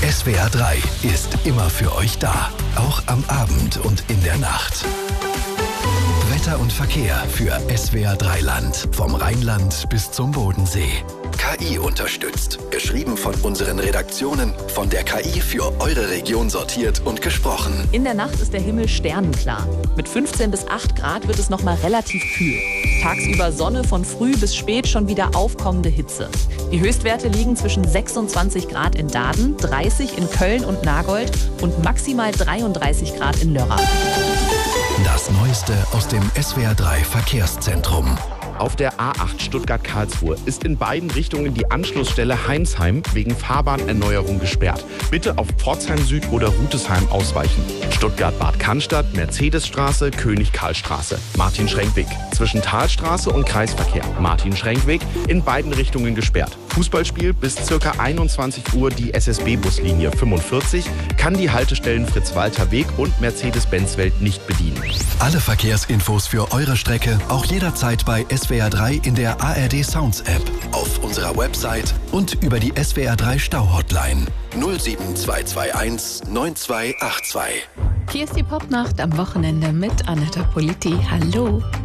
SWR 3 ist immer für euch da, auch am Abend und in der Nacht. Wetter und Verkehr für SWR 3 Land, vom Rheinland bis zum Bodensee. KI unterstützt, geschrieben von unseren Redaktionen, von der KI für eure Region sortiert und gesprochen. In der Nacht ist der Himmel sternenklar. Mit 15 bis 8 Grad wird es noch mal relativ kühl. Tagsüber Sonne, von früh bis spät schon wieder aufkommende Hitze. Die Höchstwerte liegen zwischen 26 Grad in Dahden, 30 in Köln und Nagold und maximal 33 Grad in Lörrach. Das Neueste aus dem SWR 3 Verkehrszentrum. Auf der A8 Stuttgart-Karlsruhe ist in beiden Richtungen die Anschlussstelle Heinsheim wegen Fahrbahnerneuerung gesperrt. Bitte auf Pforzheim Süd oder Rütesheim ausweichen. Stuttgart-Bad Cannstatt, Mercedesstraße, König-Karl-Straße. Martin-Schrenkweg. Zwischen Talstraße und Kreisverkehr. Martin-Schrenkweg in beiden Richtungen gesperrt. Fußballspiel bis ca. 21 Uhr die SSB-Buslinie 45 kann die Haltestellen Fritz-Walter-Weg und Mercedes-Benz-Welt nicht bedienen. Alle Verkehrsinfos für eure Strecke auch jederzeit bei SWR 3 in der ARD Sounds App, auf unserer Website und über die SWR 3 Stau-Hotline 07221 9282. Hier ist die Popnacht am Wochenende mit Anetta Politi. Hallo.